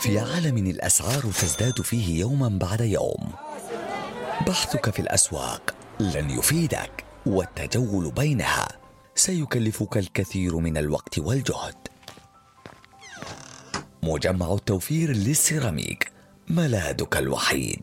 في عالم الأسعار تزداد فيه يوما بعد يوم، بحثك في الأسواق لن يفيدك، والتجول بينها سيكلفك الكثير من الوقت والجهد. مجمع التوفير للسيراميك ملاذك الوحيد.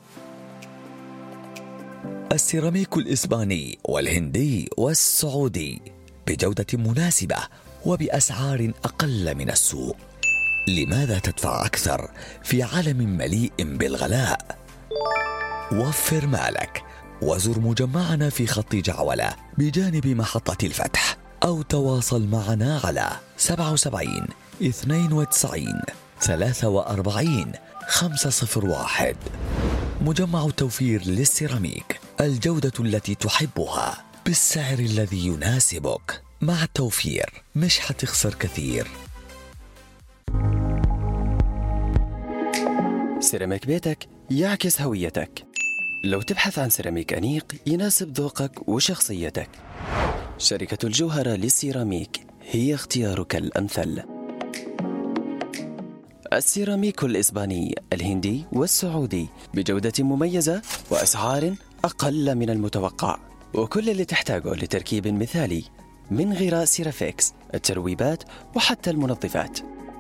السيراميك الإسباني والهندي والسعودي بجودة مناسبة وبأسعار أقل من السوق. لماذا تدفع أكثر في عالم مليء بالغلاء؟ وفر مالك وزر مجمعنا في خط جعولة بجانب محطة الفتح، أو تواصل معنا على 77 92 43 501. مجمع التوفير للسيراميك، الجودة التي تحبها بالسعر الذي يناسبك. مع التوفير مش حتخسر كثير. سيراميك بيتك يعكس هويتك. لو تبحث عن سيراميك أنيق يناسب ذوقك وشخصيتك، شركة الجوهرة للسيراميك هي اختيارك الأمثل. السيراميك الإسباني، الهندي والسعودي بجودة مميزة وأسعار أقل من المتوقع، وكل اللي تحتاجه لتركيب مثالي من غراء سيرافيكس، الترويبات وحتى المنظفات.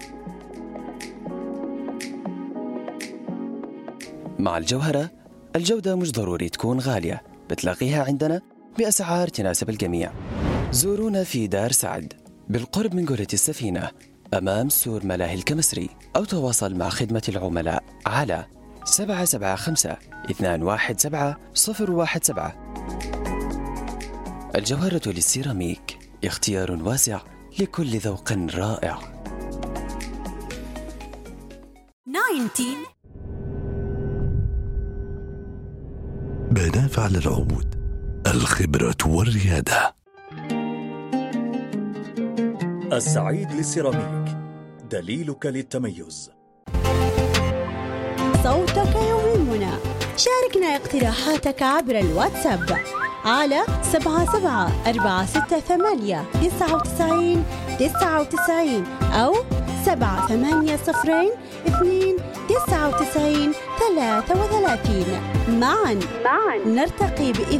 مع الجوهرة الجودة مش ضروري تكون غالية، بتلاقيها عندنا بأسعار تناسب الجميع. زورونا في دار سعد بالقرب من قرية السفينة أمام سور ملاهي الكمسري، أو تواصل مع خدمة العملاء على 775 217 017. الجوهرة للسيراميك اختيار واسع لكل ذوق رائع. 19 منافع للعود، الخبرة والريادة. السعيد للسيراميك، دليلك للتميز. صوتك يهمنا، شاركنا اقتراحاتك عبر الواتساب على 77489999 أو 78029933. معا نرتقي بإذن